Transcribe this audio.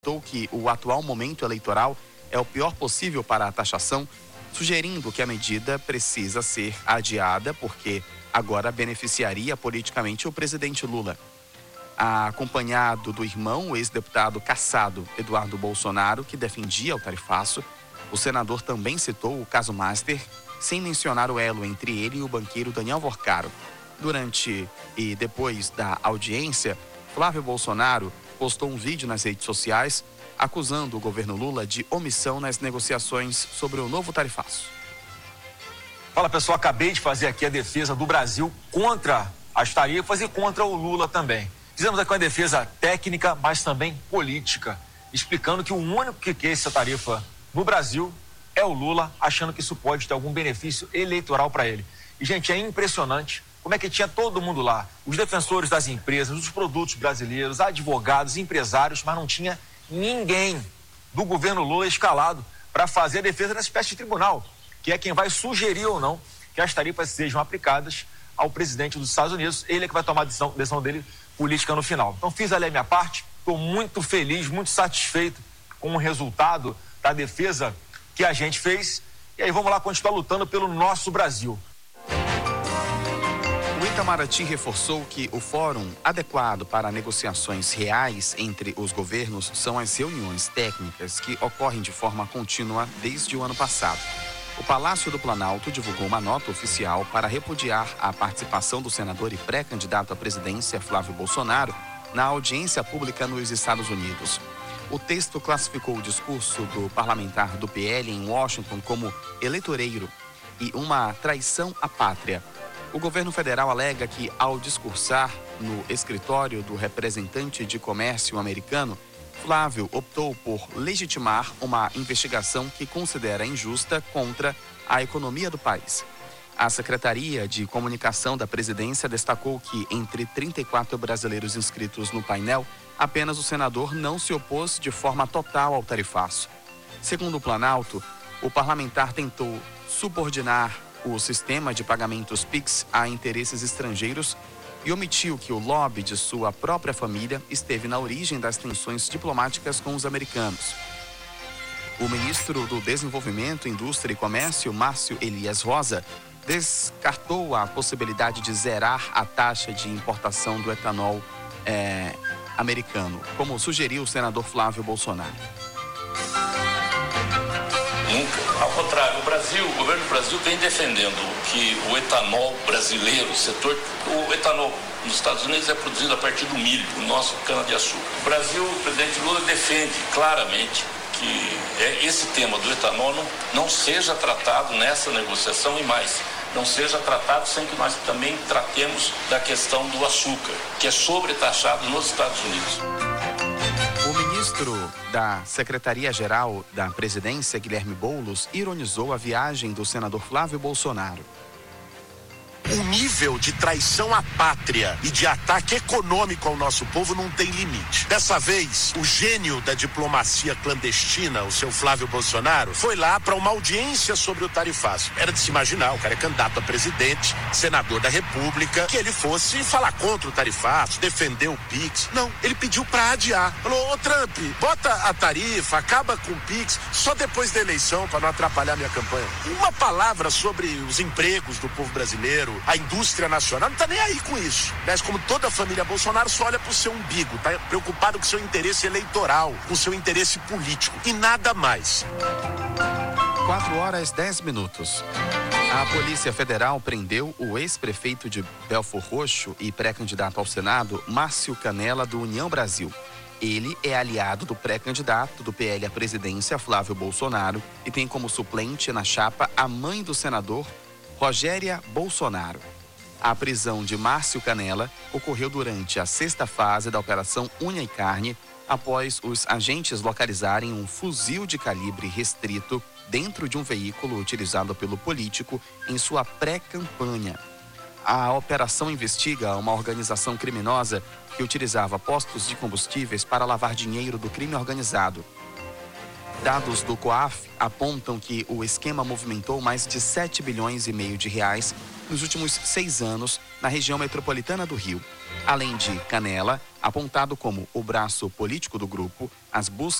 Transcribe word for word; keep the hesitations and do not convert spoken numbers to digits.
que o atual momento eleitoral é o pior possível para a taxação, sugerindo que a medida precisa ser adiada porque agora beneficiaria politicamente o presidente Lula. Acompanhado do irmão, o ex-deputado cassado Eduardo Bolsonaro, que defendia o tarifaço, o senador também citou o caso Master, sem mencionar o elo entre ele e o banqueiro Daniel Vorcaro. Durante e depois da audiência, Flávio Bolsonaro postou um vídeo nas redes sociais acusando o governo Lula de omissão nas negociações sobre o novo tarifaço. Fala, pessoal, acabei de fazer aqui a defesa do Brasil contra as tarifas e contra o Lula também. Fizemos aqui uma defesa técnica, mas também política, explicando que o único que quer essa tarifa no Brasil é o Lula, achando que isso pode ter algum benefício eleitoral para ele. E, gente, é impressionante como é que tinha todo mundo lá, os defensores das empresas, os produtos brasileiros, advogados, empresários, mas não tinha ninguém do governo Lula escalado para fazer a defesa nessa espécie de tribunal, que é quem vai sugerir ou não que as tarifas sejam aplicadas ao presidente dos Estados Unidos. Ele é que vai tomar a decisão, decisão dele política no final. Então, fiz ali a minha parte, estou muito feliz, muito satisfeito com o resultado da defesa que a gente fez. E aí vamos lá continuar lutando pelo nosso Brasil. O Itamaraty reforçou que o fórum adequado para negociações reais entre os governos são as reuniões técnicas que ocorrem de forma contínua desde o ano passado. O Palácio do Planalto divulgou uma nota oficial para repudiar a participação do senador e pré-candidato à presidência Flávio Bolsonaro na audiência pública nos Estados Unidos. O texto classificou o discurso do parlamentar do P L em Washington como eleitoreiro e uma traição à pátria. O governo federal alega que, ao discursar no escritório do representante de comércio americano, Flávio optou por legitimar uma investigação que considera injusta contra a economia do país. A Secretaria de Comunicação da Presidência destacou que, entre trinta e quatro brasileiros inscritos no painel, apenas o senador não se opôs de forma total ao tarifaço. Segundo o Planalto, o parlamentar tentou subordinar o sistema de pagamentos Pix a interesses estrangeiros e omitiu que o lobby de sua própria família esteve na origem das tensões diplomáticas com os americanos. O ministro do Desenvolvimento, Indústria e Comércio, Márcio Elias Rosa, descartou a possibilidade de zerar a taxa de importação do etanol é, americano, como sugeriu o senador Flávio Bolsonaro. Nunca. Ao contrário, o Brasil, o governo do Brasil vem defendendo que o etanol brasileiro, o setor, o etanol nos Estados Unidos é produzido a partir do milho, o nosso cana-de-açúcar. O Brasil, o presidente Lula defende claramente que esse tema do etanol não, não seja tratado nessa negociação e mais, não seja tratado sem que nós também tratemos da questão do açúcar, que é sobretaxado nos Estados Unidos. O ministro da Secretaria-Geral da Presidência, Guilherme Boulos, ironizou a viagem do senador Flávio Bolsonaro. O nível de traição à pátria e de ataque econômico ao nosso povo não tem limite. Dessa vez, o gênio da diplomacia clandestina, o seu Flávio Bolsonaro, foi lá para uma audiência sobre o tarifaço. Era de se imaginar, o cara é candidato a presidente, senador da República, que ele fosse falar contra o tarifaço, defender o Pix. Não, ele pediu para adiar. Falou, ô Trump, bota a tarifa, acaba com o Pix, só depois da eleição para não atrapalhar minha campanha. Uma palavra sobre os empregos do povo brasileiro, a indústria nacional, não está nem aí com isso. Mas como toda a família Bolsonaro só olha para o seu umbigo, está preocupado com o seu interesse eleitoral, com o seu interesse político e nada mais. quatro horas, dez minutos. A Polícia Federal prendeu o ex-prefeito de Belfor Roxo e pré-candidato ao Senado, Márcio Canela, do União Brasil. Ele é aliado do pré-candidato do P L à presidência, Flávio Bolsonaro, e tem como suplente na chapa a mãe do senador, Rogéria Bolsonaro. A prisão de Márcio Canela ocorreu durante a sexta fase da Operação Unha e Carne, após os agentes localizarem um fuzil de calibre restrito dentro de um veículo utilizado pelo político em sua pré-campanha. A operação investiga uma organização criminosa que utilizava postos de combustíveis para lavar dinheiro do crime organizado. Dados do COAF apontam que o esquema movimentou mais de sete bilhões e meio de reais nos últimos seis anos na região metropolitana do Rio. Além de Canela, apontado como o braço político do grupo, as buscas